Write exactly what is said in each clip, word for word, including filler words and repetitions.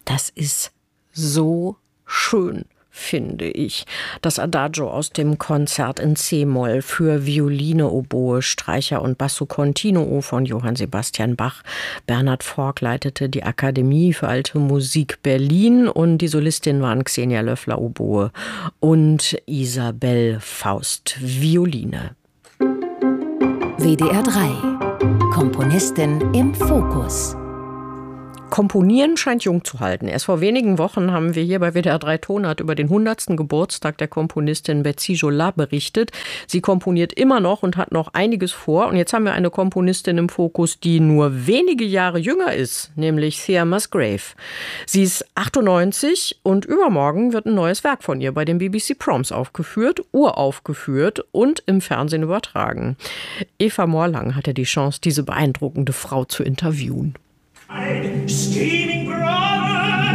Das ist so schön, finde ich. Das Adagio aus dem Konzert in C-Moll für Violine, Oboe, Streicher und Basso Continuo von Johann Sebastian Bach. Bernhard Fork leitete die Akademie für Alte Musik Berlin und die Solistinnen waren Xenia Löffler, Oboe und Isabel Faust, Violine. W D R drei. Komponistin im Fokus. Komponieren scheint jung zu halten. Erst vor wenigen Wochen haben wir hier bei W D R drei Tonart über den hundertsten Geburtstag der Komponistin Betsy Jolas berichtet. Sie komponiert immer noch und hat noch einiges vor. Und jetzt haben wir eine Komponistin im Fokus, die nur wenige Jahre jünger ist, nämlich Thea Musgrave. Sie ist achtundneunzig und übermorgen wird ein neues Werk von ihr bei den B B C Proms aufgeführt, uraufgeführt und im Fernsehen übertragen. Eva Morlang hatte die Chance, diese beeindruckende Frau zu interviewen. Scheming brother,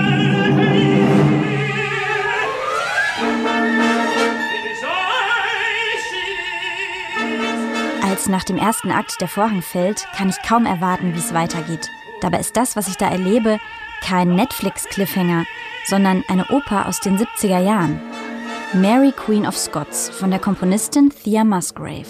Als nach dem ersten Akt der Vorhang fällt, kann ich kaum erwarten, wie es weitergeht. Dabei ist das, was ich da erlebe, kein Netflix-Cliffhanger, sondern eine Oper aus den siebziger Jahren. Mary Queen of Scots von der Komponistin Thea Musgrave.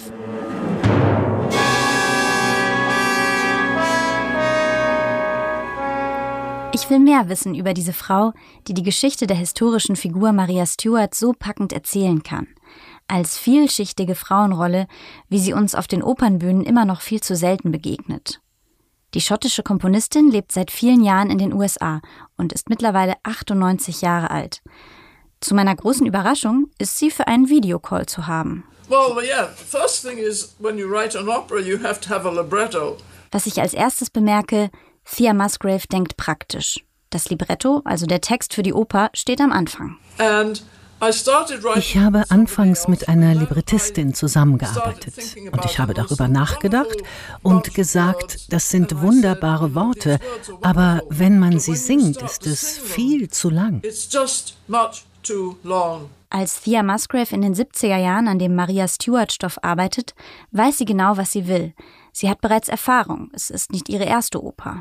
Ich will mehr wissen über diese Frau, die die Geschichte der historischen Figur Maria Stuart so packend erzählen kann. Als vielschichtige Frauenrolle, wie sie uns auf den Opernbühnen immer noch viel zu selten begegnet. Die schottische Komponistin lebt seit vielen Jahren in den U S A und ist mittlerweile achtundneunzig Jahre alt. Zu meiner großen Überraschung ist sie für einen Videocall zu haben. Well, yeah, first thing is, when you write an opera, you have to have a libretto. Was ich als erstes bemerke, Thea Musgrave denkt praktisch. Das Libretto, also der Text für die Oper, steht am Anfang. Ich habe anfangs mit einer Librettistin zusammengearbeitet und ich habe darüber nachgedacht und gesagt, das sind wunderbare Worte, aber wenn man sie singt, ist es viel zu lang. Als Thea Musgrave in den siebziger Jahren an dem Maria Stuart-Stoff arbeitet, weiß sie genau, was sie will. Sie hat bereits Erfahrung. Es ist nicht ihre erste Oper.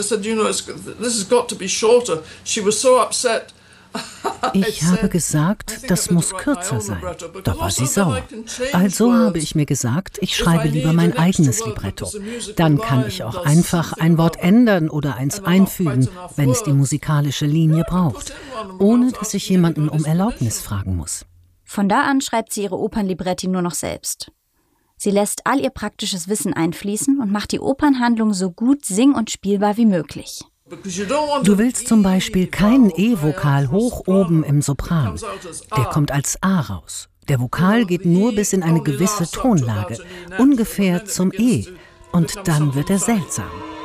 Ich habe gesagt, das muss kürzer sein. Da war sie sauer. Also habe ich mir gesagt, ich schreibe lieber mein eigenes Libretto. Dann kann ich auch einfach ein Wort ändern oder eins einfügen, wenn es die musikalische Linie braucht, ohne dass ich jemanden um Erlaubnis fragen muss. Von da an schreibt sie ihre Opernlibretti nur noch selbst. Sie lässt all ihr praktisches Wissen einfließen und macht die Opernhandlung so gut sing- und spielbar wie möglich. Du willst zum Beispiel kein E-Vokal hoch oben im Sopran. Der kommt als A raus. Der Vokal geht nur bis in eine gewisse Tonlage, ungefähr zum E. Und dann wird er seltsam.